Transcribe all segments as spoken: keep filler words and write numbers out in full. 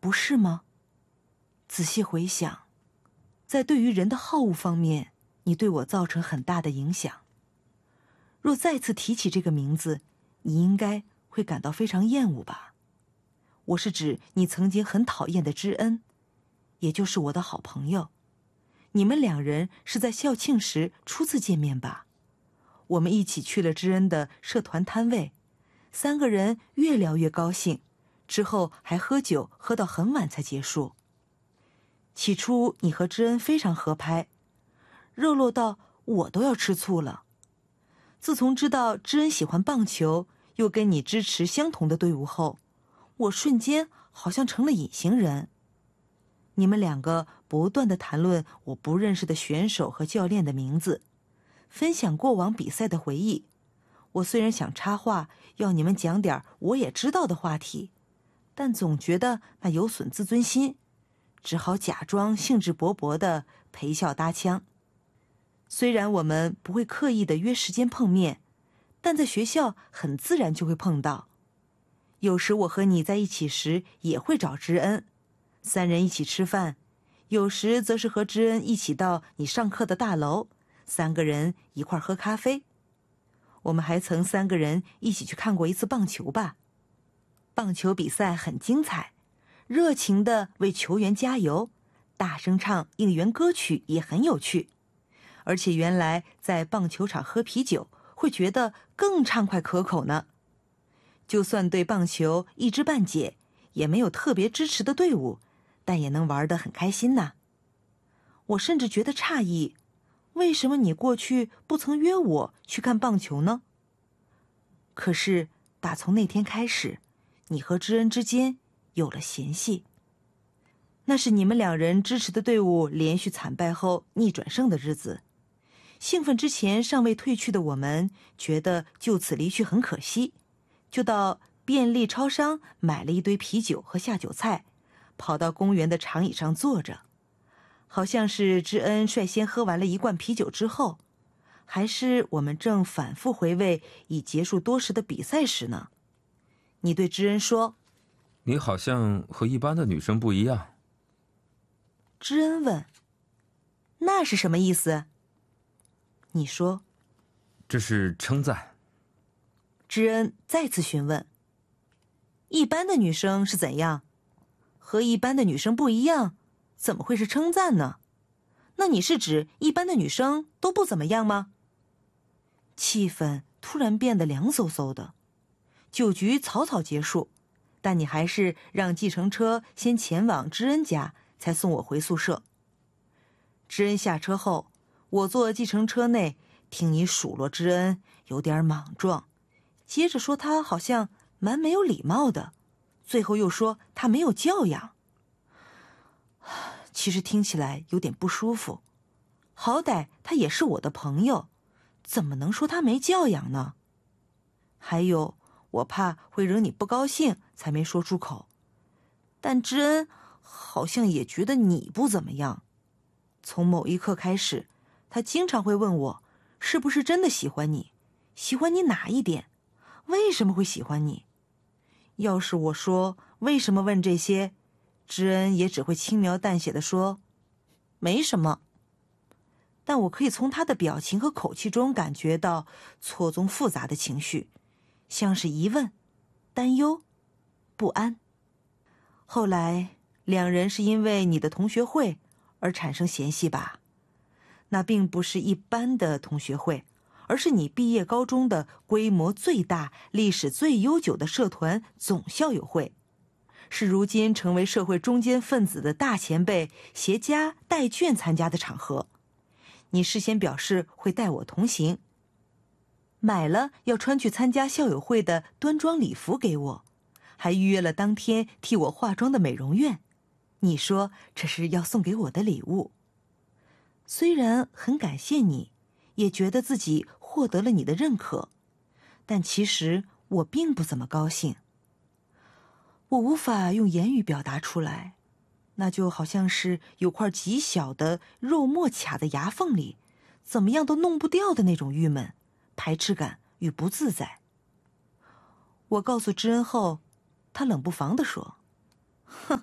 不是吗？仔细回想，在对于人的好恶方面，你对我造成很大的影响。若再次提起这个名字，你应该会感到非常厌恶吧？我是指你曾经很讨厌的知恩，也就是我的好朋友。你们两人是在校庆时初次见面吧？我们一起去了知恩的社团摊位，三个人越聊越高兴，之后还喝酒喝到很晚才结束。起初你和知恩非常合拍，热络到我都要吃醋了。自从知道知恩喜欢棒球，又跟你支持相同的队伍后，我瞬间好像成了隐形人。你们两个不断地谈论我不认识的选手和教练的名字，分享过往比赛的回忆。我虽然想插话，要你们讲点我也知道的话题，但总觉得那有损自尊心，只好假装兴致勃勃地陪笑搭腔。虽然我们不会刻意地约时间碰面，但在学校很自然就会碰到。有时我和你在一起时也会找知恩，三人一起吃饭，有时则是和知恩一起到你上课的大楼，三个人一块喝咖啡。我们还曾三个人一起去看过一次棒球吧。棒球比赛很精彩，热情地为球员加油，大声唱应援歌曲也很有趣。而且原来在棒球场喝啤酒会觉得更畅快可口呢。就算对棒球一知半解，也没有特别支持的队伍，但也能玩得很开心呐。我甚至觉得诧异，为什么你过去不曾约我去看棒球呢？可是打从那天开始，你和知恩之间有了嫌隙。那是你们两人支持的队伍连续惨败后逆转胜的日子。兴奋之前尚未褪去的我们觉得就此离去很可惜，就到便利超商买了一堆啤酒和下酒菜，跑到公园的长椅上坐着。好像是知恩率先喝完了一罐啤酒之后，还是我们正反复回味已结束多时的比赛时呢？你对知恩说： 你好像和一般的女生不一样。 知恩问：那是什么意思？你说： 这是称赞。 知恩再次询问：一般的女生是怎样？和一般的女生不一样，怎么会是称赞呢？那你是指一般的女生都不怎么样吗？气氛突然变得凉飕飕的，酒局草草结束，但你还是让计程车先前往知恩家，才送我回宿舍。知恩下车后，我坐计程车内，听你数落知恩有点莽撞，接着说他好像蛮没有礼貌的，最后又说他没有教养。其实听起来有点不舒服，好歹他也是我的朋友，怎么能说他没教养呢？还有，我怕会惹你不高兴，才没说出口。但知恩好像也觉得你不怎么样。从某一刻开始，他经常会问我，是不是真的喜欢你？喜欢你哪一点？为什么会喜欢你？要是我说为什么问这些，知恩也只会轻描淡写地说没什么。但我可以从他的表情和口气中感觉到错综复杂的情绪，像是疑问、担忧、不安。后来两人是因为你的同学会而产生嫌隙吧？那并不是一般的同学会，而是你毕业高中的规模最大、历史最悠久的社团总校友会，是如今成为社会中坚分子的大前辈携家带眷参加的场合。你事先表示会带我同行，买了要穿去参加校友会的端庄礼服给我，还预约了当天替我化妆的美容院。你说这是要送给我的礼物。虽然很感谢你，也觉得自己获得了你的认可，但其实我并不怎么高兴。我无法用言语表达出来，那就好像是有块极小的肉末卡在牙缝里，怎么样都弄不掉的那种郁闷、排斥感与不自在。我告诉知恩后，他冷不防地说：哼，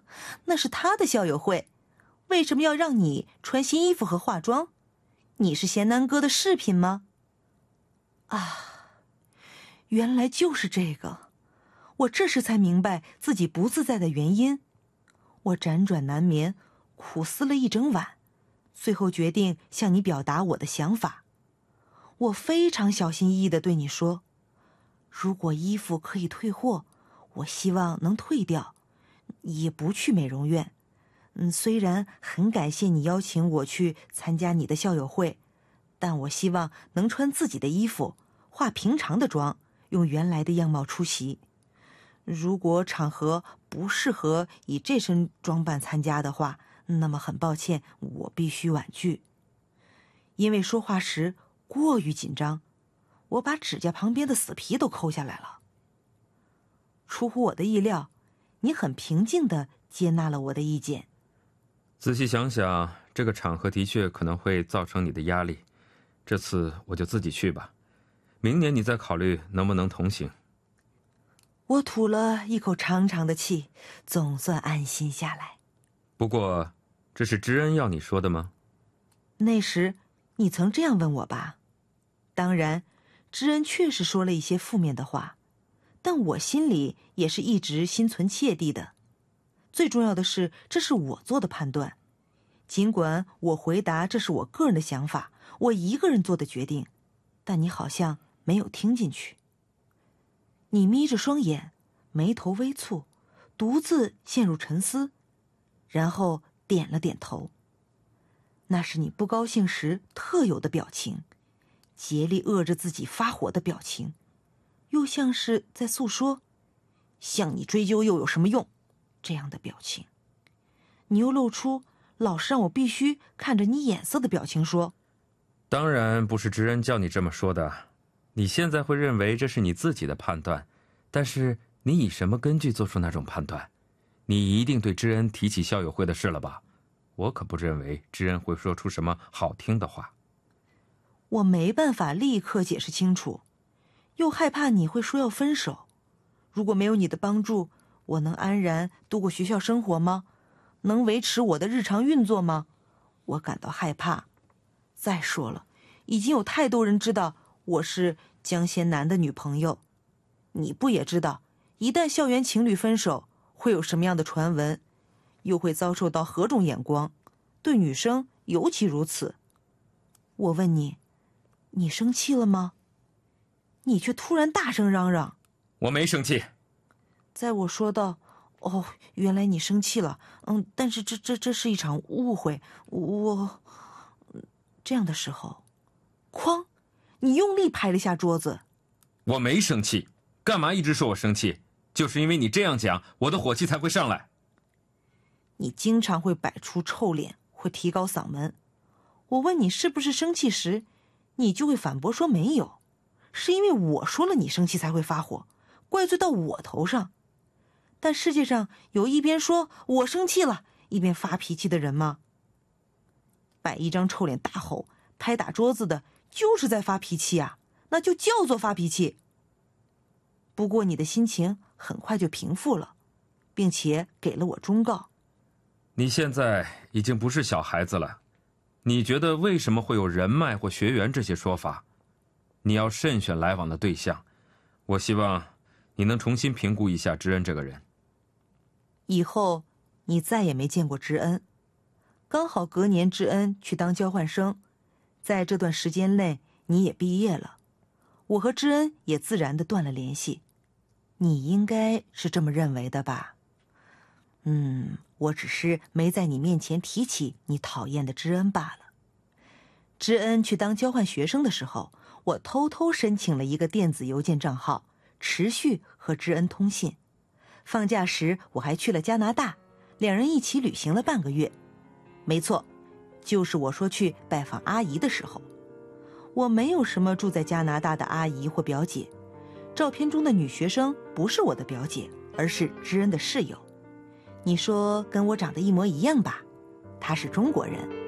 那是他的校友会，为什么要让你穿新衣服和化妆？你是贤南哥的饰品吗？啊，原来就是这个。我这时才明白自己不自在的原因。我辗转难眠，苦思了一整晚，最后决定向你表达我的想法。我非常小心翼翼地对你说，如果衣服可以退货，我希望能退掉，也不去美容院。嗯，虽然很感谢你邀请我去参加你的校友会，但我希望能穿自己的衣服，化平常的妆，用原来的样貌出席。如果场合不适合以这身装扮参加的话，那么很抱歉，我必须婉拒。因为说话时过于紧张，我把指甲旁边的死皮都抠下来了。出乎我的意料，你很平静地接纳了我的意见。 仔细想想，这个场合的确可能会造成你的压力，这次我就自己去吧，明年你再考虑能不能同行。 我吐了一口长长的气，总算安心下来。 不过，这是知恩要你说的吗？ 那时你曾这样问我吧？当然，知恩确实说了一些负面的话，但我心里也是一直心存芥蒂的。最重要的是，这是我做的判断。尽管我回答这是我个人的想法，我一个人做的决定，但你好像没有听进去。你眯着双眼，眉头微蹙，独自陷入沉思，然后点了点头。那是你不高兴时特有的表情，竭力遏制自己发火的表情，又像是在诉说向你追究又有什么用这样的表情。你又露出老是让我必须看着你眼色的表情说， 当然不是知恩叫你这么说的，你现在会认为这是你自己的判断，但是你以什么根据做出那种判断？你一定对知恩提起校友会的事了吧？我可不认为知恩会说出什么好听的话。 我没办法立刻解释清楚，又害怕你会说要分手。如果没有你的帮助，我能安然度过学校生活吗？能维持我的日常运作吗？我感到害怕。再说了，已经有太多人知道我是江贤南的女朋友。你不也知道，一旦校园情侣分手，会有什么样的传闻，又会遭受到何种眼光，对女生尤其如此。我问你，你生气了吗？你却突然大声嚷嚷。 我没生气。 在我说道，哦，原来你生气了，嗯，但是这这这是一场误会，我这样的时候，哐，你用力拍了一下桌子。 我没生气，干嘛一直说我生气？就是因为你这样讲，我的火气才会上来。 你经常会摆出臭脸，会提高嗓门。我问你是不是生气时，你就会反驳说没有，是因为我说了你生气才会发火，怪罪到我头上。但世界上有一边说我生气了，一边发脾气的人吗？摆一张臭脸大吼拍打桌子的就是在发脾气啊，那就叫做发脾气。不过你的心情很快就平复了，并且给了我忠告。 你现在已经不是小孩子了，你觉得为什么会有人脉或学员这些说法？你要慎选来往的对象。我希望你能重新评估一下知恩这个人。 以后你再也没见过知恩，刚好隔年知恩去当交换生，在这段时间内你也毕业了，我和知恩也自然地断了联系。你应该是这么认为的吧？嗯，我只是没在你面前提起你讨厌的知恩罢了。知恩去当交换学生的时候，我偷偷申请了一个电子邮件账号，持续和知恩通信。放假时我还去了加拿大，两人一起旅行了半个月。没错，就是我说去拜访阿姨的时候。我没有什么住在加拿大的阿姨或表姐，照片中的女学生不是我的表姐，而是知恩的室友。你说跟我长得一模一样吧？她是中国人。